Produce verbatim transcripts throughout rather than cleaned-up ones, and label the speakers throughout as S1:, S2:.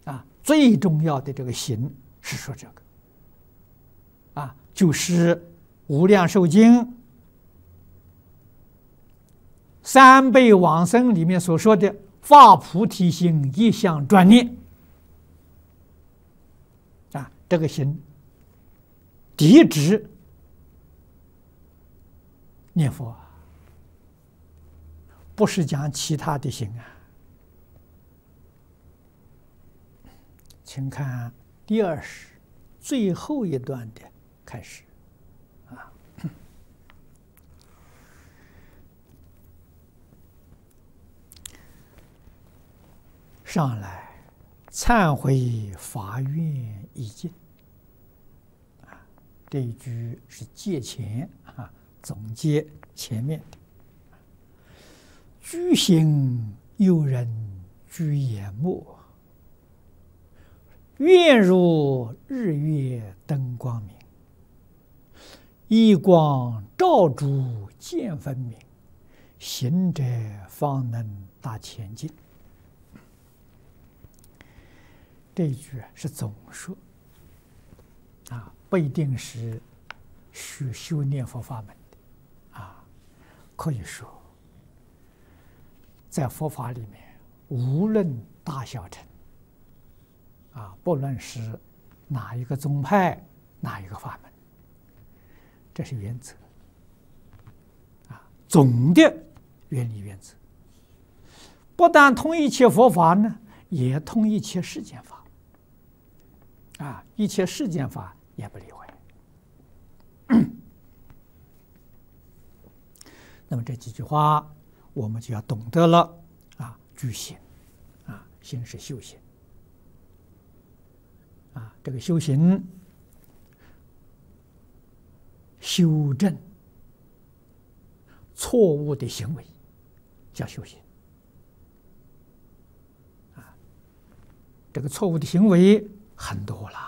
S1: 啊，最重要的这个行是说这个，啊，就是《无量寿经》三辈往生里面所说的发菩提心，一向专念。啊，这个行敌指念佛，不是讲其他的行啊。请看第二十最后一段的开始啊。上来忏悔发愿已尽啊，这一句是借前啊，总结前面的。居心诱人居眼目，愿如日月灯光明，一光照诸见分明，行者方能达前进。这一句是总说啊，不一定是学修念佛法门的啊，可以说在佛法里面，无论大小乘啊，不论是哪一个宗派、哪一个法门，这是原则啊，总的原理原则，不但通一切佛法呢，也通一切世间法。啊，一切世间法也不例外。那么这几句话，我们就要懂得了啊，具行啊，行是修行啊，这个修行修正错误的行为叫修行啊，这个错误的行为很多了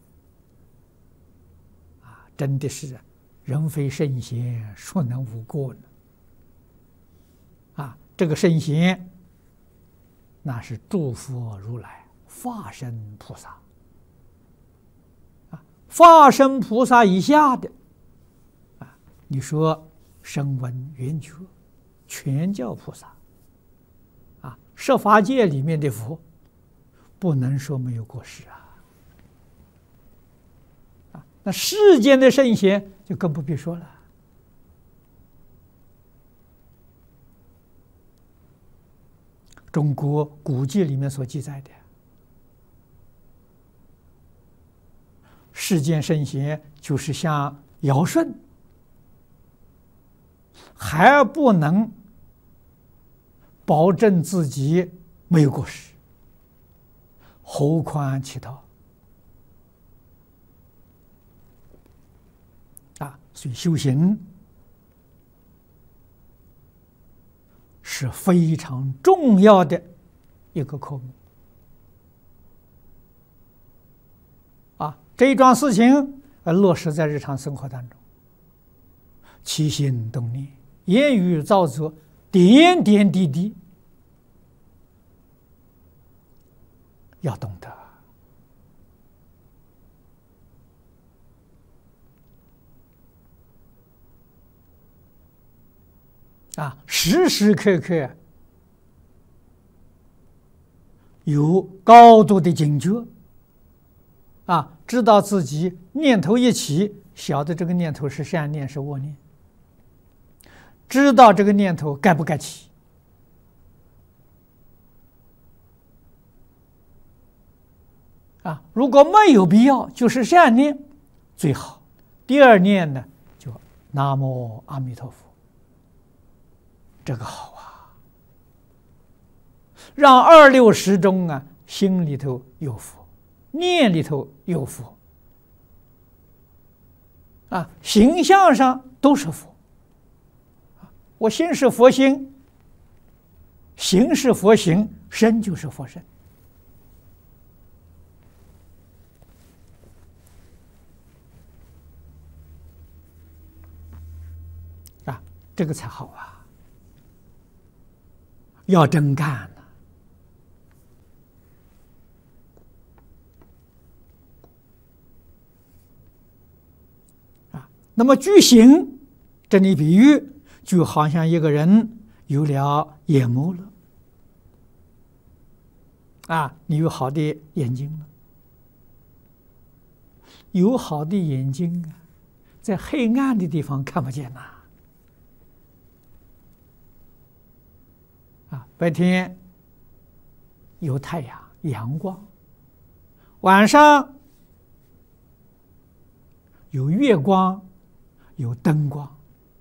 S1: 啊，真的是人非圣贤，孰能无过呢？啊，这个圣贤那是诸佛如来、化身菩萨啊，化身菩萨以下的啊，你说声闻缘觉、全教菩萨啊，十法界里面的佛，不能说没有过失啊。那世间的圣贤就更不必说了。中国古籍里面所记载的世间圣贤，就是像尧舜，还不能保证自己没有过失，何况其他？啊，所以修行是非常重要的一个科目啊！这一桩事情呃落实在日常生活当中，起心动念、言语造作，点点滴滴要懂得。啊，时时刻刻有高度的警觉，啊，知道自己念头一起，晓得这个念头是善念是恶念，知道这个念头该不该起，啊，如果没有必要，就是善念最好。第二念呢，就南无阿弥陀佛。这个好啊，让二六时中啊，心里头有佛，念里头有佛，啊，形象上都是佛。我心是佛心，行是佛行，身就是佛身。啊，这个才好啊。要真干呢， 那么具行，这里比喻就好像一个人有了眼目了，啊，你有好的眼睛了，有好的眼睛啊，在黑暗的地方看不见呐，啊，白天有太阳阳光，晚上有月光，有灯光，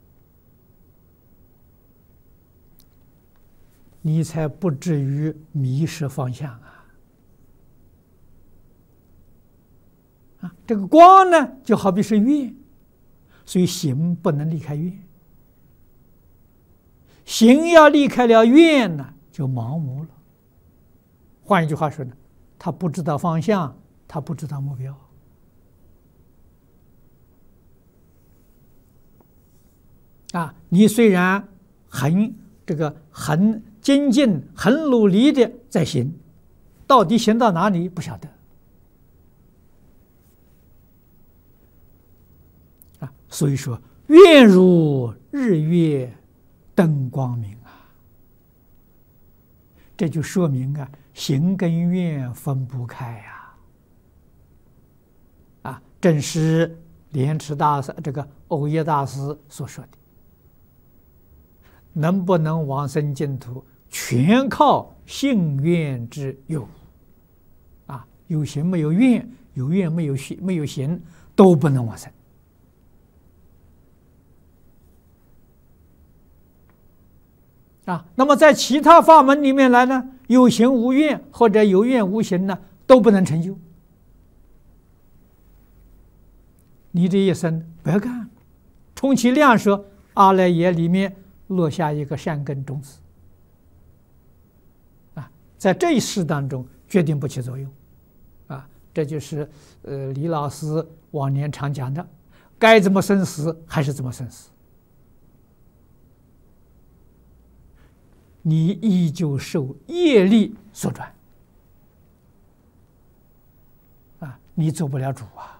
S1: 你才不至于迷失方向啊！啊，这个光呢，就好比是月，所以行不能离开月。行要离开了月呢，就盲目了。换一句话说呢，他不知道方向，他不知道目标。啊，你虽然很这个很精进、很努力的在行，到底行到哪里不晓得。啊，所以说愿如日月灯光明啊，这就说明啊，行跟愿分不开呀。啊，正是莲池大师这个藕益大师所说的。能不能往生净土，全靠信愿之有。啊，有行没有愿，有愿没有行，没有行都不能往生。啊，那么在其他法门里面来呢，有行无愿或者有愿无行呢，都不能成就。你这一生不要干，充其量说阿赖耶里面落下一个善根种子，啊，在这一世当中决定不起作用，啊，这就是呃李老师往年常讲的，该怎么生死还是怎么生死，你依旧受业力所转，啊，你做不了主啊。